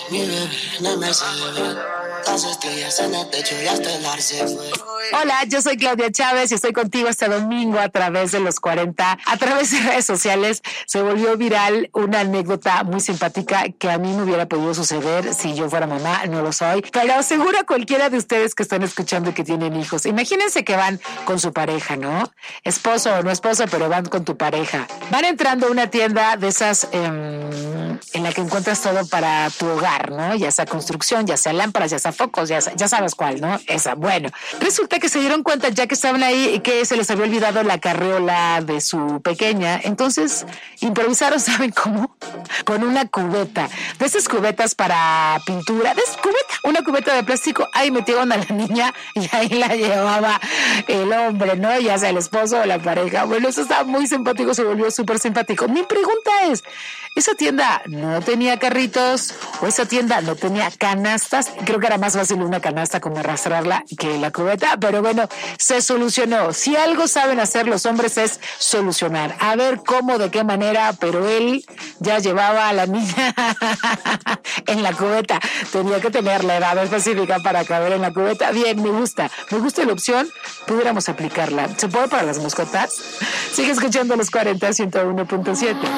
Mi bebé no me sabe. Las estrellas en el techo y hasta el ar se fue. Hola, yo soy Claudia Chávez y estoy contigo este domingo a través de los 40. A través de redes sociales se volvió viral una anécdota muy simpática que a mí me hubiera podido suceder si yo fuera mamá, no lo soy, pero seguro a cualquiera de ustedes que están escuchando y que tienen hijos. Imagínense que van con su pareja, ¿no? Esposo o no esposo, pero van con tu pareja. Van entrando a una tienda de esas en la que encuentras todo para tu hogar, ¿no? Ya sea construcción, ya sea lámparas, ya sea focos, ya sabes cuál, ¿no? Esa, bueno. Resulta que se dieron cuenta ya que estaban ahí que se les había olvidado la carriola de su pequeña, entonces improvisaron, ¿saben cómo? Con una cubeta, de esas cubetas para pintura, una cubeta de plástico, ahí metieron a la niña y ahí la llevaba el hombre, ¿no? Ya sea el esposo o la pareja. Bueno, eso estaba muy simpático, se volvió súper simpático. Mi pregunta es, ¿esa tienda no tenía carritos o esa tienda no tenía canastas? Creo que era más fácil una canasta como arrastrarla que la cubeta, pero bueno, se solucionó. Si algo saben hacer los hombres es solucionar. A ver cómo, de qué manera, pero él ya llevaba a la niña en la cubeta. Tenía que tener la edad específica para caber en la cubeta. Bien, me gusta la opción. Pudiéramos aplicarla. ¿Se puede para las mascotas? Sigue escuchando los 40 101.7.